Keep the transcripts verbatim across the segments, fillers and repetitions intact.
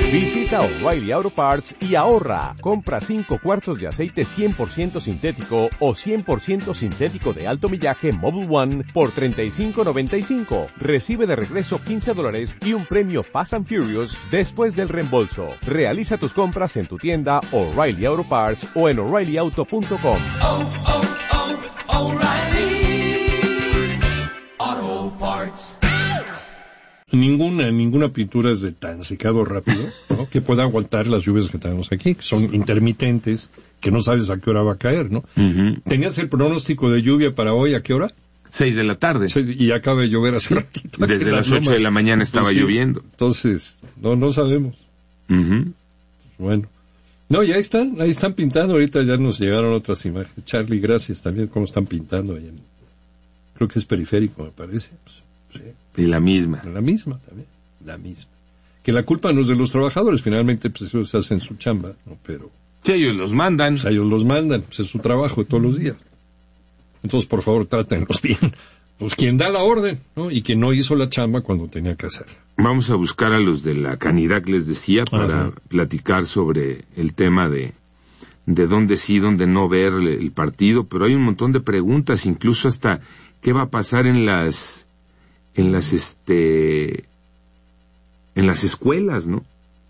Visita O'Reilly Auto Parts y ahorra. Compra cinco cuartos de aceite cien por ciento sintético o cien por ciento sintético de alto millaje Mobil One por treinta y cinco noventa y cinco. Recibe de regreso quince dólares y un premio Fast and Furious después del reembolso. Realiza tus compras en tu tienda O'Reilly Auto Parts o en O'Reilly Auto punto com. Oh, oh, oh, O'Reilly Auto Parts. Ninguna, ninguna pintura es de tan secado rápido, ¿no?, que pueda aguantar las lluvias que tenemos aquí, que son intermitentes, que no sabes a qué hora va a caer, ¿no? Uh-huh. ¿Tenías el pronóstico de lluvia para hoy a qué hora? Seis de la tarde. Y acaba de llover hace ratito. Desde las ocho de la mañana estaba pues sí, lloviendo. Entonces, no, no sabemos. Uh-huh. Bueno. No, ya están, ahí están pintando, ahorita ya nos llegaron otras imágenes. Charlie, gracias también, cómo están pintando ahí en, creo que es Periférico, me parece. Pues, sí. Y la misma. La misma también, la misma. Que la culpa no es de los trabajadores, finalmente pues ellos hacen su chamba, ¿no? Pero... que ellos los mandan. Pues ellos los mandan, pues es su trabajo de todos los días. Entonces, por favor, trátenlos bien. Pues quien da la orden, ¿no? Y quien no hizo la chamba cuando tenía que hacerla. Vamos a buscar a los de la Canirac, les decía, para Ajá. platicar sobre el tema de, de dónde sí, dónde no ver el, el partido, pero hay un montón de preguntas, incluso hasta qué va a pasar en las, en las, este, en las escuelas, ¿no?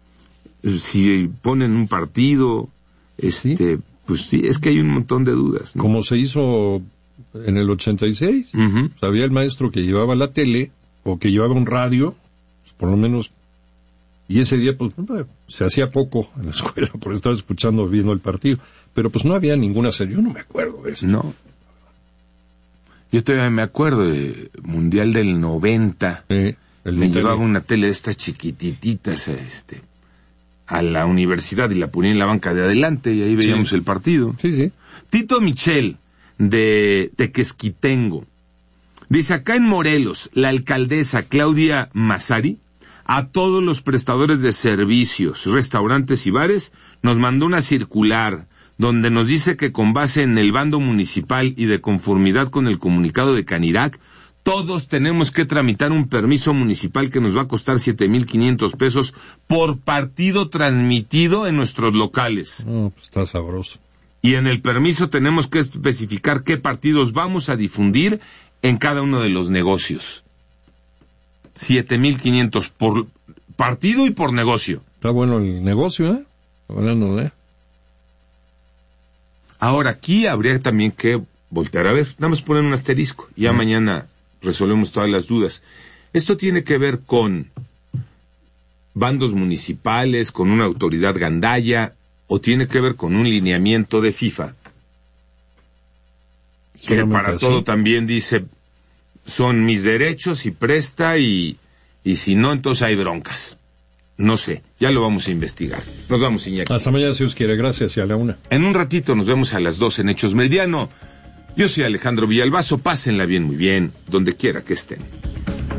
Si ponen un partido, este, ¿sí? Pues sí, es que hay un montón de dudas, ¿no? Como se hizo en el ochenta y seis, uh-huh. Había el maestro que llevaba la tele, o que llevaba un radio, pues por lo menos, y ese día, pues, se hacía poco en la escuela, por estar escuchando, viendo el partido, pero pues no había ninguna serie, yo no me acuerdo de esto. No. Yo todavía me acuerdo del Mundial del noventa, eh, el me Mundial llevaba de... una tele de estas chiquitititas, este, a la universidad y la ponía en la banca de adelante y ahí veíamos sí. el partido. Sí, sí. Tito Michel, de Tequesquitengo, dice: acá en Morelos, la alcaldesa Claudia Massari, a todos los prestadores de servicios, restaurantes y bares, nos mandó una circular donde nos dice que con base en el bando municipal y de conformidad con el comunicado de Canirac, todos tenemos que tramitar un permiso municipal que nos va a costar siete mil quinientos pesos por partido transmitido en nuestros locales. Oh, pues está sabroso. Y en el permiso tenemos que especificar qué partidos vamos a difundir en cada uno de los negocios. siete mil quinientos por partido y por negocio. Está bueno el negocio, ¿eh? Hablando de... Ahora, aquí habría también que voltear a ver. Nada más poner un asterisco. Ya uh-huh. mañana resolvemos todas las dudas. Esto tiene que ver con bandos municipales, con una autoridad gandaya, o tiene que ver con un lineamiento de FIFA, que para así. Todo también dice, son mis derechos y presta, y, y si no, entonces hay broncas. No sé, ya lo vamos a investigar. Nos vamos, Iñaki. Hasta mañana, si os quiere. Gracias, y a la una. En un ratito nos vemos a las dos en Hechos Meridiano. Yo soy Alejandro Villalbazo. Pásenla bien, muy bien, donde quiera que estén.